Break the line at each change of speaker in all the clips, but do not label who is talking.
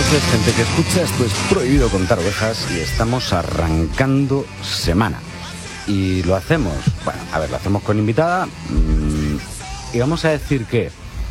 noches, gente que escucha. Esto es Prohibido Contar Ovejas y estamos arrancando semana. Y lo hacemos, bueno, a ver, lo hacemos con invitada y vamos a decir que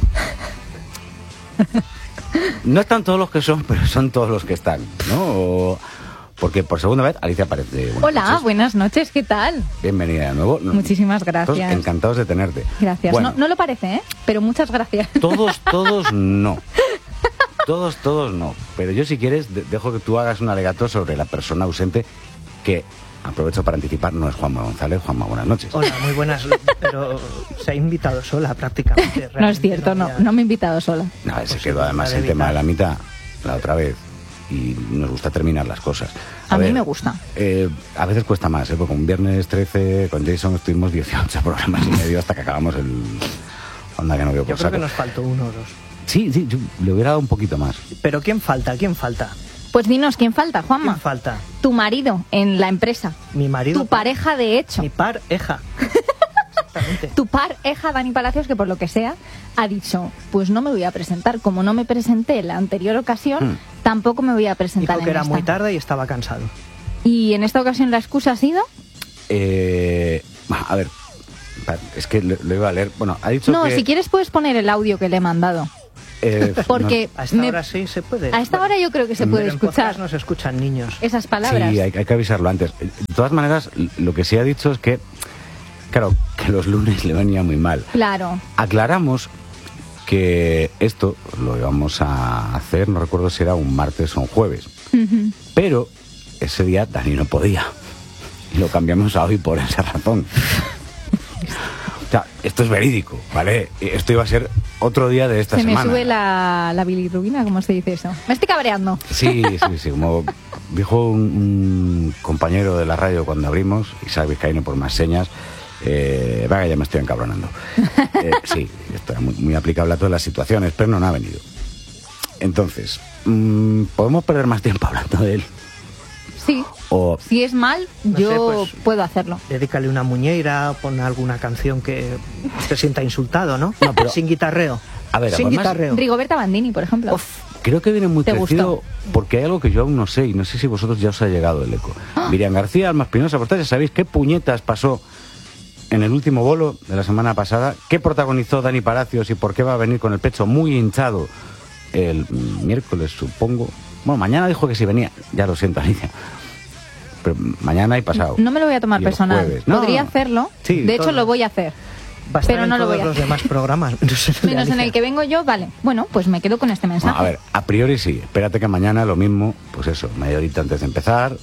no están todos los que son, pero son todos los que están, ¿no? Porque por segunda vez Alicia aparece.
Hola, buenas noches, ¿qué tal?
Bienvenida de nuevo.
Muchísimas gracias.
Todos encantados de tenerte.
Gracias.
Bueno,
no lo parece, ¿eh? Pero muchas gracias.
Todos no. Todos no. Pero yo, si quieres, dejo que tú hagas un alegato sobre la persona ausente, que, aprovecho para anticipar, no es Juanma González. Juanma, buenas noches.
Hola, muy buenas, pero se ha invitado sola prácticamente.
No es cierto, no me he invitado sola.
No, se quedó además el tema de la mitad la otra vez y nos gusta terminar las cosas.
A mí me gusta.
A veces cuesta más, porque un viernes 13 con Jason estuvimos 18 programas y medio hasta que acabamos el... Onda que no veo por
Yo creo
saco.
que nos faltó uno o dos.
Sí, yo le hubiera dado un poquito más.
Pero ¿quién falta? ¿Quién falta?
Pues dinos, ¿quién falta, Juanma?
¿Quién falta?
Tu marido en la empresa.
Mi marido.
Tu pareja, de hecho.
Mi pareja. Exactamente.
Tu pareja, Dani Palacios, que por lo que sea, ha dicho, pues no me voy a presentar. Como no me presenté en la anterior ocasión, tampoco me voy a presentar.
Dijo que
en
era
esta.
muy tarde y estaba cansado.
¿Y en esta ocasión la excusa ha sido?
A ver, es que lo iba a leer. Bueno, ha dicho
No,
que...
si quieres puedes poner el audio que le he mandado. Porque
A esta hora sí se puede.
A esta hora yo creo que se puede
Pero en
escuchar
podcast no se escuchan niños.
esas palabras.
Sí, hay que avisarlo antes. De todas maneras, lo que sí ha dicho es que, claro, que los lunes le venía muy mal.
Claro.
Aclaramos que esto lo íbamos a hacer, no recuerdo si era un martes o un jueves.
Ujú.
Pero ese día Dani no podía. Y lo cambiamos a hoy por esa razón. O sea, esto es verídico, ¿vale? Esto iba a ser otro día de esta semana.
Se me sube la bilirrubina, ¿cómo se dice eso? Me estoy cabreando.
Sí, como dijo un compañero de la radio cuando abrimos, Isaac Vizcaíno por más señas, venga, ya me estoy encabronando. Sí, esto era muy aplicable a todas las situaciones, pero no ha venido. Entonces, ¿podemos perder más tiempo hablando de él?
Sí.
O...
Si es mal,
No
yo
sé, pues,
puedo hacerlo.
Dedícale una muñeira, pon alguna canción que te sienta insultado, ¿no?
No, pero-
Sin guitarreo.
A ver,
Sin
además-
guitarreo.
Rigoberta Bandini, por ejemplo.
Creo que viene muy
¿Te
crecido
gustó?
porque hay algo que yo aún no sé y no sé si vosotros ya os ha llegado el eco. Miriam García, Alma Espinosa, vosotros ya sabéis qué puñetas pasó en el último bolo de la semana pasada, qué protagonizó Dani Palacios y por qué va a venir con el pecho muy hinchado el miércoles, supongo. Bueno, mañana dijo que si venía, ya lo siento, Alicia. Pero mañana y pasado.
No me lo voy a tomar
Y el
personal.
jueves. No,
Podría hacerlo.
sí,
de hecho,
todo.
lo voy a hacer.
Va a estar
pero
en
no lo
todos
voy a
los
hacer.
demás programas.
Menos en el que vengo yo, vale. Bueno, pues me quedo con este mensaje.
No, a ver, a priori sí. Espérate que mañana lo mismo, pues eso, media horita antes de empezar.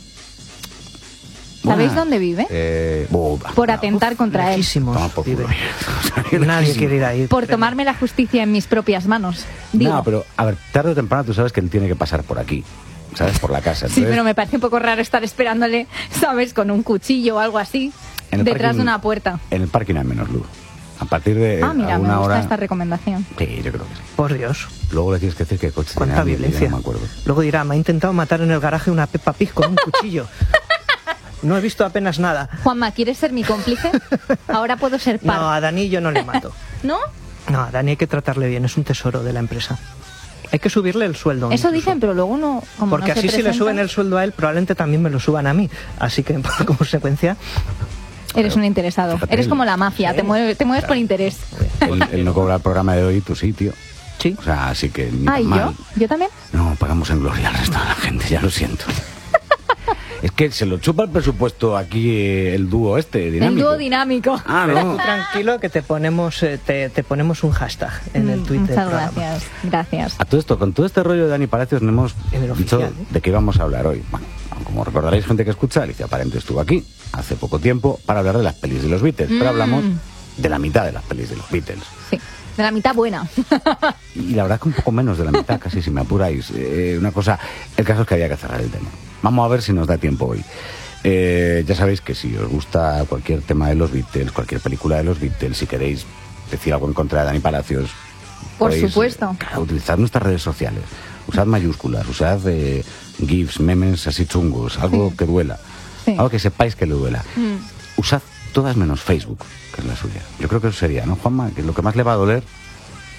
¿Sabéis dónde vive? Por atentar contra él.
Lejísimos
Toma por culo.
vive. Nadie quiere ir ahí.
Por tomarme la justicia en mis propias manos. Digo.
No, pero, a ver, tarde o temprano tú sabes que él tiene que pasar por aquí, ¿sabes? Por la casa.
Sí,
Entonces,
pero me parece un poco raro estar esperándole, ¿sabes? Con un cuchillo o algo así,
en el
detrás
parking-
de una puerta.
En el parking hay menos luz. A partir de
Ah, mira, me
alguna
gusta
hora...
esta recomendación.
Sí, yo creo que sí.
Por Dios.
Luego le tienes que decir que el coche tiene
Cuánta
alguien,
violencia.
ya no me acuerdo.
Luego dirá, me ha intentado matar en el garaje una Peppa Pig con un cuchillo. No he visto apenas nada.
Juanma, ¿quieres ser mi cómplice? Ahora puedo ser par.
No, a Dani yo no le mato.
¿No?
No, a Dani hay que tratarle bien, es un tesoro de la empresa. Hay que subirle el sueldo.
Eso
incluso.
dicen, pero luego no... Como
Porque
no se
así si le
presenta,
suben el sueldo a él, probablemente también me lo suban a mí. Así que, por consecuencia...
Eres un interesado.
Fíjate,
Eres como la mafia,
Sí.
te mueves por interés.
Él no cobra el programa de hoy, tú sí, tío.
Sí.
O sea, así que ni
Ah,
tan
¿y
mal.
yo? ¿Yo también?
No, pagamos en gloria al resto de la gente, ya lo siento. Es que se lo chupa el presupuesto aquí el dúo este, dinámico.
El dúo dinámico.
Ah,
Pero
no.
tú tranquilo que te ponemos un hashtag en el Twitter.
Muchas
del programa.
gracias, gracias.
A todo esto, con todo este rollo de Dani Palacios, no hemos
En el
dicho
oficial, ¿eh?
de qué íbamos a hablar hoy. Bueno, como recordaréis, gente que escucha, Alicia Parente estuvo aquí hace poco tiempo para hablar de las pelis de los Beatles, pero hablamos de la mitad de las pelis de los Beatles.
Sí, de la mitad buena.
Y la verdad que un poco menos de la mitad, casi si me apuráis. Una cosa, el caso es que había que cerrar el tema. Vamos a ver si nos da tiempo hoy. Ya sabéis que si os gusta cualquier tema de los Beatles, cualquier película de los Beatles, si queréis decir algo en contra de Dani Palacios,
Por
podéis,
supuesto.
utilizad nuestras redes sociales, usad mayúsculas, usad gifs, memes así chungos, algo que duela,
Sí.
algo que sepáis que le duela. Usad todas menos Facebook, que es la suya. Yo creo que eso sería, ¿no, Juanma? Que lo que más le va a doler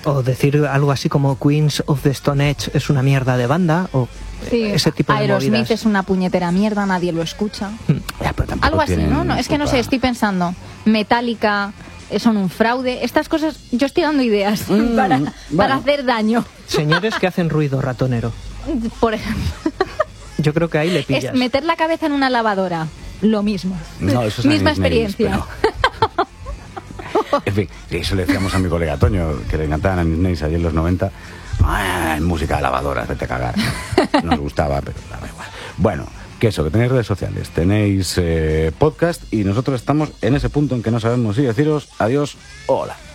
O decir algo así como Queens of the Stone Age es una mierda de banda, o ese tipo de
Aerosmith
movidas.
es una puñetera mierda, nadie lo escucha.
Ya, pero tampoco
Algo así,
tienen
¿no? Es que no sé,
culpa.
estoy pensando. Metallica son un fraude. Estas cosas, yo estoy dando ideas para
bueno.
hacer daño.
Señores que hacen ruido ratonero.
Por ejemplo,
Yo creo que ahí le pillas.
es meter la cabeza en una lavadora. Lo mismo.
No, eso es
Misma
Nine Inch Nails,
experiencia.
pero- En fin, eso le decíamos a mi colega Toño, que le encantaban a mis Nails allí en los 90. Música de lavadoras, vete a cagar. Nos gustaba, pero da igual. Bueno, que eso, que tenéis redes sociales, tenéis podcast y nosotros estamos en ese punto en que no sabemos si deciros adiós o hola.